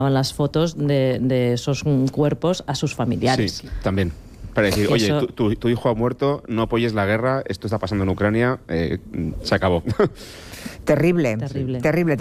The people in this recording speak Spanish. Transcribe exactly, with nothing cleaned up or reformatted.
las fotos de, de esos cuerpos a sus familiares. Sí, también. Para decir, oye, Eso... tu, tu, tu hijo ha muerto, no apoyes la guerra, esto está pasando en Ucrania, eh, se acabó. Terrible, terrible. terrible.